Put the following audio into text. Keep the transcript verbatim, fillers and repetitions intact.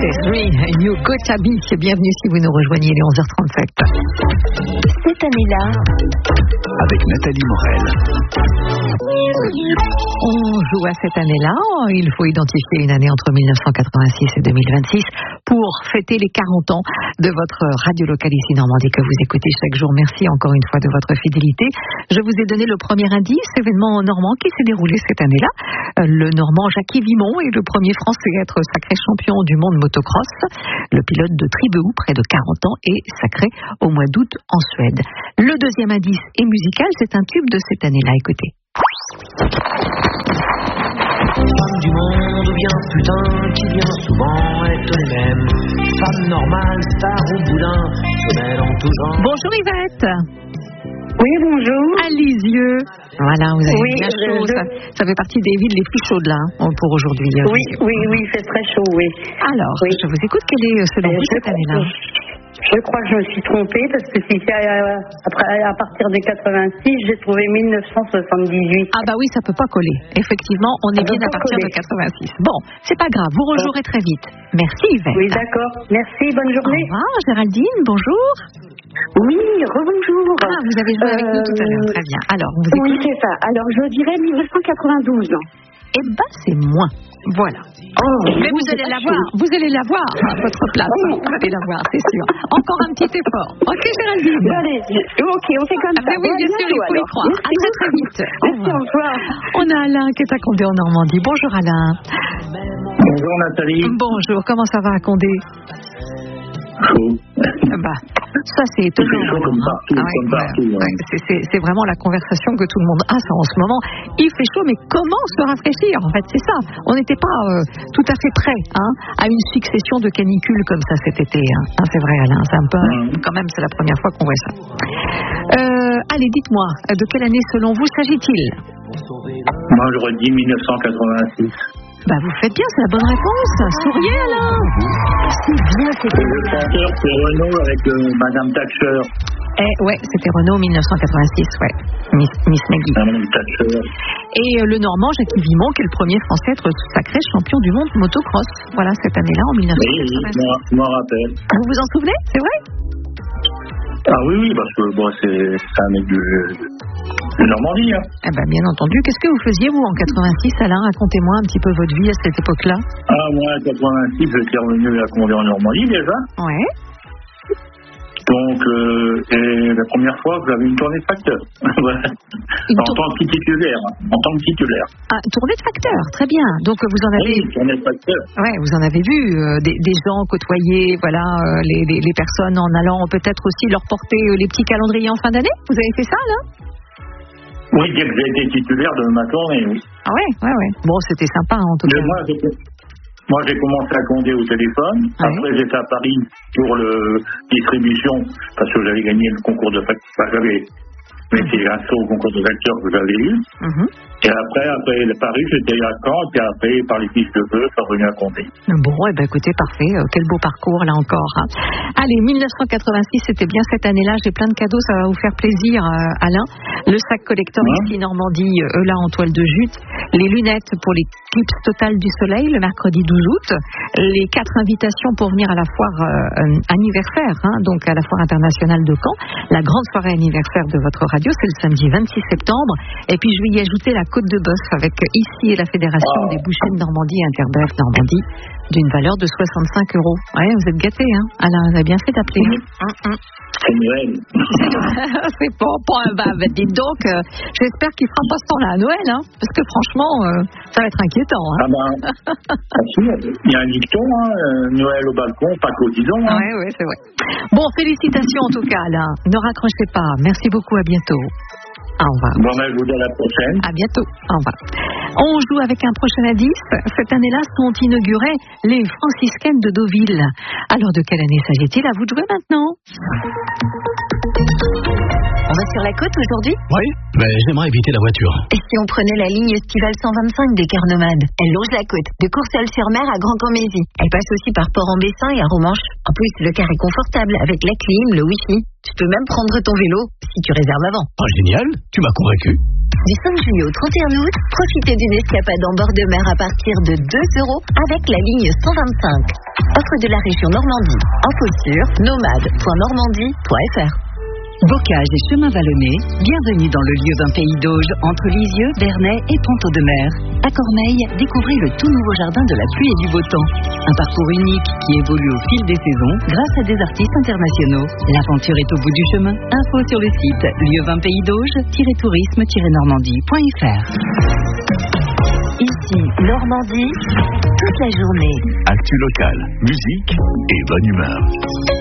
Oui, You Gotta Be. Bienvenue si vous nous rejoignez, les onze heures trente-sept. Cette année-là, avec Nathalie Morel. On joue à cette année-là. Il faut identifier une année entre mille neuf cent quatre-vingt-six et deux mille vingt-six pour fêter les quarante ans de votre radio locale ici Normandie que vous écoutez chaque jour. Merci encore une fois de votre fidélité. Je vous ai donné le premier indice, événement normand qui s'est déroulé cette année-là. Le Normand Jackie Vimont est le premier Français à être sacré champion du monde motocross. Le pilote de Tribeu, près de quarante ans, est sacré au mois d'août en Suède. Le deuxième indice est musical, c'est un tube de cette année-là. Écoutez. Femme du monde ou bien putain qui bien souvent être les mêmes. Femme normale, star au boudin, femelle en tout genre. Bonjour Yvette. Oui, bonjour. À Lisieux. Voilà, vous avez oui, bien chaud. je... Ça, ça fait partie des villes les plus chaudes là pour aujourd'hui. Oui, oui, oui, il fait très chaud, oui. Alors, oui. je vous écoute. Quelle est selon euh, vous cette année-là? Je crois que je me suis trompée parce que si c'est à, après, à partir de quatre-vingt-six, j'ai trouvé mille neuf cent soixante-dix-huit. Ah bah oui, ça peut pas coller. Effectivement, on est ça bien à partir coller. de quatre-vingt-six. Bon, c'est pas grave, vous rejouerez très vite. Merci Yvette. Oui, d'accord. Merci, bonne journée. Au revoir Géraldine, bonjour. Oui, rebonjour. Ah, vous avez joué euh... avec nous tout à l'heure, très bien. Alors, on vous écoute. Oui, c'est ça. Alors, je dirais mille neuf cent quatre-vingt-douze. Eh ben, c'est moins. Voilà. Oh, mais vous allez la voir, vous allez la voir à votre place. Oh. Vous allez la voir, c'est sûr. Encore un petit effort. Ok, Géraldine. Bon, allez, ok, on fait comme ah, ça. Oui, bien sûr, il faut y croire. À très très vite. Au revoir. On a Alain qui est à Condé en Normandie. Bonjour Alain. Bonjour Nathalie. Bonjour, comment ça va à Condé? Chaud. Bah, ça c'est étonnant. C'est chaud comme partout, ah ouais, comme partout. Ouais, ouais. C'est, c'est, c'est vraiment la conversation que tout le monde a ça, en ce moment. Il fait chaud, mais comment se rafraîchir? En fait, c'est ça. On n'était pas euh, tout à fait prêt hein, à une succession de canicules comme ça cet été. Hein. Hein, c'est vrai, Alain. C'est un peu, mmh. Quand même, c'est la première fois qu'on voit ça. Euh, allez, dites-moi, de quelle année selon vous s'agit-il? Moi, j'aurais dit mille neuf cent quatre-vingt-six. Bah, vous faites bien, c'est la bonne réponse. Souriez, Alain. C'est bien, c'est bien. Le chanteur, c'est Renaud avec euh, Madame Thatcher. Eh, ouais, c'était Renaud, mille neuf cent quatre-vingt-six, ouais. Miss, Miss Maggie. Madame Thatcher. Et euh, le Normand, Jackie Vimont, qui est le premier Français à être sacré champion du monde motocross. Voilà, cette année-là, en mille neuf cent quatre-vingt-six. Oui, je m'en rappelle. Vous vous en souvenez, c'est vrai? Ah oui, oui, parce que bon, c'est, c'est un mec de, de Normandie. Hein. Eh ben, bien entendu. Qu'est-ce que vous faisiez, vous, en quatre-vingt-six, Alain? Racontez-moi un petit peu votre vie à cette époque-là. Ah, moi, en quatre-vingt-six, j'étais revenu à Condé en Normandie, déjà. Ouais. Donc, euh, et la première fois que j'avais une tournée de facteur. Voilà. Une en tant que titulaire. En tant que titulaire. Ah, tournée de facteur, très bien. Donc, vous en avez... Oui, tournée de facteur. Ouais, vous en avez vu euh, des, des gens côtoyer, voilà, euh, les, les, les personnes en allant peut-être aussi leur porter euh, les petits calendriers en fin d'année. Vous avez fait ça, là? Oui, dès que j'ai été titulaire de ma tournée, oui. Ah ouais, ouais, ouais. Bon, c'était sympa, en tout Mais cas. Moi, j'ai... Moi, j'ai commencé à Condé au téléphone. Ouais. Après, j'étais à Paris pour le distribution, parce que j'avais gagné le concours de facteur. Enfin, j'avais été inscrit au concours de facteur que j'avais eu. Mm-hmm. Et après, après le Paris, j'étais à Caen. Et après, par les fiches de feu, je suis revenu à Condé. Bon, eh ben, écoutez, parfait. Euh, quel beau parcours, là encore. Hein. Allez, mille neuf cent quatre-vingt-six, c'était bien cette année-là. J'ai plein de cadeaux, ça va vous faire plaisir, euh, Alain. Le sac collector hein? Ici, Normandie, euh, là, en toile de jute. Les lunettes pour l'éclipse totale du soleil, le mercredi douze août. Les quatre invitations pour venir à la foire euh, anniversaire, hein, donc à la foire internationale de Caen. La grande soirée anniversaire de votre radio, c'est le samedi vingt-six septembre. Et puis, je vais y ajouter la Côte de Bœuf avec ici et la Fédération oh. des bouchers de Normandie, Interbœuf Normandie, d'une valeur de soixante-cinq euros. Ouais, vous êtes gâtés, hein, Alain, vous avez bien fait d'appeler. Mmh. Mmh. Mmh. C'est Noël. C'est pas, pas bah, bah, dites donc, euh, j'espère qu'il fera pas ce temps-là à Noël, hein, parce que franchement, euh, ça va être inquiétant. Hein. Ah ben, il y a un dicton, hein, Noël au balcon, pas qu'au-disant. Hein. Oui, oui, c'est vrai. Bon, félicitations en tout cas, Alain. Ne raccrochez pas. Merci beaucoup, à bientôt. Au revoir. Bon, ben, je vous dis à la prochaine. À bientôt. Au revoir. On joue avec un prochain indice. Cette année-là sont inaugurées les franciscaines de Deauville. Alors, de quelle année s'agit-il? À vous de jouer maintenant. On va sur la côte aujourd'hui? Oui, mais j'aimerais éviter la voiture. Et si on prenait la ligne estivale cent vingt-cinq des Cars Nomades? Elle longe la côte, de Courseulles-sur-Mer à Grand-Camp-Mézy. Elle passe aussi par Port-en-Bessin et à Romanche. En plus, le car est confortable avec la clim, le wifi. Tu peux même prendre ton vélo si tu réserves avant. Ah, génial, tu m'as convaincu. Du cinq juillet au trente et un août, profitez d'une escapade en bord de mer à partir de deux euros avec la ligne cent vingt-cinq. Offre de la région Normandie. Info sur nomade point normandie point f r. Bocage et chemin vallonné, bienvenue dans le lieu d'un pays d'Auge entre Lisieux, Bernay et Ponto-de-Mer. À Cormeilles, découvrez le tout nouveau jardin de la pluie et du beau temps. Un parcours unique qui évolue au fil des saisons grâce à des artistes internationaux. L'aventure est au bout du chemin. Info sur le site lieu vingt pays d'Auge tourisme normandie point f r. Ici, Normandie, toute la journée. Actu locale, musique et bonne humeur.